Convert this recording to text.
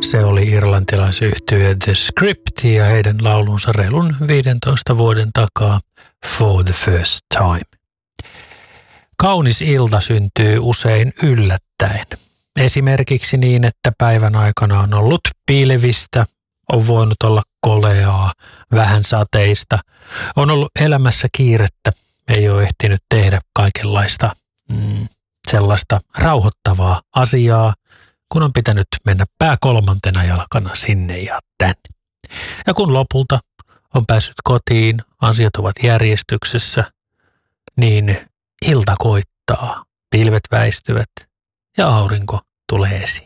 Se oli irlantilaisyhtye The Script ja heidän laulunsa reilun 15 vuoden takaa For the First Time. Kaunis ilta syntyy usein yllättäen. Esimerkiksi niin, että päivän aikana on ollut pilvistä, on voinut olla koleaa, vähän sateista, on ollut elämässä kiirettä, ei ole ehtinyt tehdä kaikenlaista sellaista rauhoittavaa asiaa, kun on pitänyt mennä pää kolmantena jalkana sinne ja tänne. Ja kun lopulta on päässyt kotiin, asiat ovat järjestyksessä, niin ilta koittaa, pilvet väistyvät ja aurinko tulee esiin.